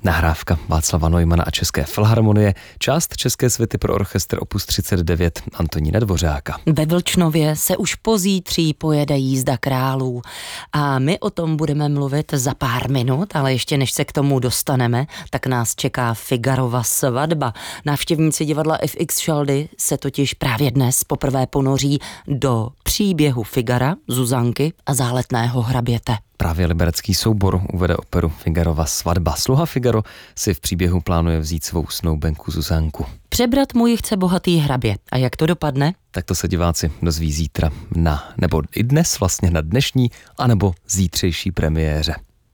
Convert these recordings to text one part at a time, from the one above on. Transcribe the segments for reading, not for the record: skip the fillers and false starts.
Nahrávka Václava Neumana a České filharmonie, část České suity pro orchestr opus 39 Antonína Dvořáka. Ve Vlčnově se už pozítří pojede jízda králů a my o tom budeme mluvit za pár minut, ale ještě než se k tomu dostaneme, tak nás čeká Figarova svatba. Návštěvníci divadla FX Šaldy se totiž právě dnes poprvé ponoří do příběhu Figara, Zuzanky a záletného hraběte. Právě liberecký soubor uvede operu Figarova svatba. Sluha Figaro si v příběhu plánuje vzít svou snoubenku Zuzanku. Přebrat mu ji chce bohatý hrabě. A jak to dopadne? Tak to se diváci dozví zítra nebo i dnes vlastně na dnešní, anebo zítřejší premiéře.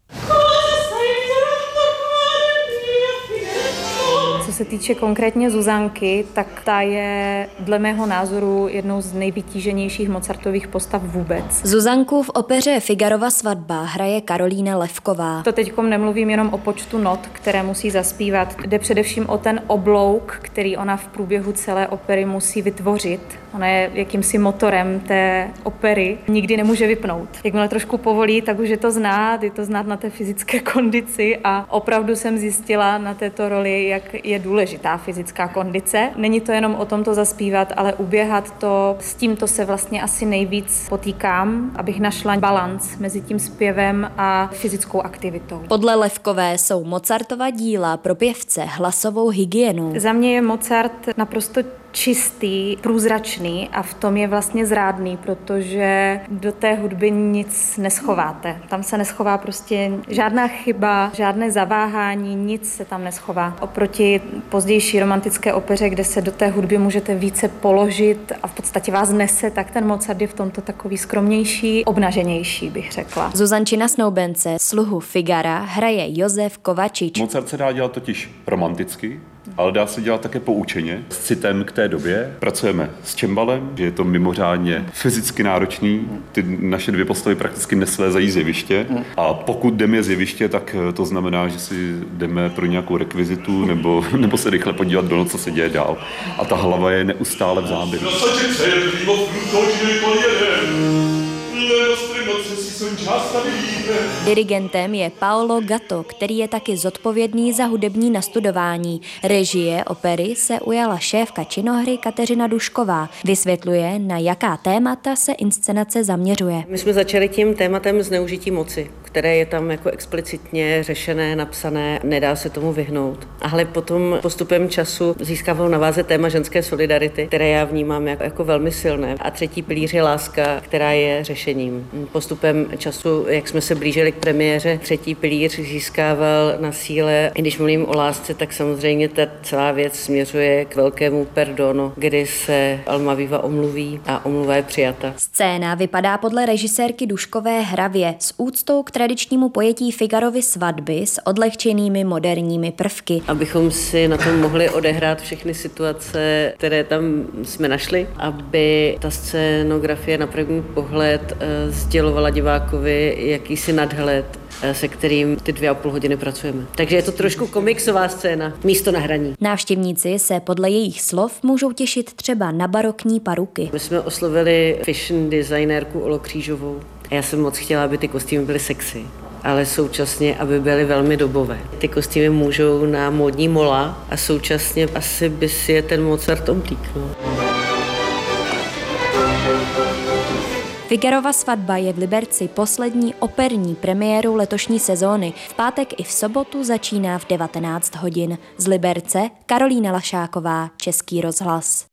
Co se týče konkrétně Zuzanky, tak ta je dle mého názoru jednou z nejvytíženějších Mozartových postav vůbec. Zuzanku v opeře Figarova svatba hraje Karolína Levková. To teďkom nemluvím jenom o počtu not, které musí zaspívat. Jde především o ten oblouk, který ona v průběhu celé opery musí vytvořit. Ona je jakýmsi motorem té opery. Nikdy nemůže vypnout. Jakmile trošku povolí, tak už je to znát na té fyzické kondici a opravdu jsem zjistila na této roli, jak je důležitá fyzická kondice. Není to jenom o tom to zaspívat, ale uběhat to, s tímto se vlastně asi nejvíc potýkám, abych našla balanc mezi tím zpěvem a fyzickou aktivitou. Podle Levkové jsou Mozartova díla pro pěvce hlasovou hygienou. Za mě je Mozart naprosto čistý, průzračný a v tom je vlastně zrádný, protože do té hudby nic neschováte. Tam se neschová prostě žádná chyba, žádné zaváhání, nic se tam neschová. Oproti pozdější romantické opeře, kde se do té hudby můžete více položit a v podstatě vás nese, tak ten Mozart je v tomto takový skromnější, obnaženější, bych řekla. Zuzančina snoubence, sluhu Figara, hraje Josef Kovačič. Mozart se dá dělat totiž romanticky, ale dá se dělat také poučeně, s citem k té době. Pracujeme s čembalem, že je to mimořádně fyzicky náročný. Ty naše dvě postavy prakticky neslézají z jeviště a pokud jdeme z jeviště, tak to znamená, že si jdeme pro nějakou rekvizitu nebo se rychle podívat do co se děje dál. A ta hlava je neustále v záběru. Dirigentem je Paolo Gatto, který je taky zodpovědný za hudební nastudování. Režie opery se ujala šéfka činohry Kateřina Dušková. Vysvětluje, na jaká témata se inscenace zaměřuje. My jsme začali tím tématem zneužití moci, které je tam jako explicitně řešené, napsané, nedá se tomu vyhnout. Ale potom postupem času získávalo na váze téma ženské solidarity, které já vnímám jako velmi silné. A třetí pilíř je láska, která je řešením. Postupem času, jak jsme se blížili k premiéře, třetí pilíř získával na síle. I když mluvím o lásce, tak samozřejmě ta celá věc směřuje k velkému perdonu, kdy se Almaviva omluví a omluva je přijata. Scéna vypadá podle režisérky Duškové hravě s úctou k tradičnímu pojetí Figarovy svatby s odlehčenými moderními prvky. Abychom si na tom mohli odehrát všechny situace, které tam jsme našli, aby ta scénografie na první pohled sdělovala divákovi jakýsi nadhled, se kterým ty 2,5 hodiny pracujeme. Takže je to trošku komiksová scéna, místo na hraní. Návštěvníci se podle jejich slov můžou těšit třeba na barokní paruky. My jsme oslovili fashion designérku Olo Křížovou. Já jsem moc chtěla, aby ty kostýmy byly sexy, ale současně, aby byly velmi dobové. Ty kostýmy můžou na módní mola a současně asi by si je ten Mozart omlíknul. Figarova svatba je v Liberci poslední operní premiérou letošní sezóny. V pátek i v sobotu začíná v 19 hodin. Z Liberce Karolína Lašáková, Český rozhlas.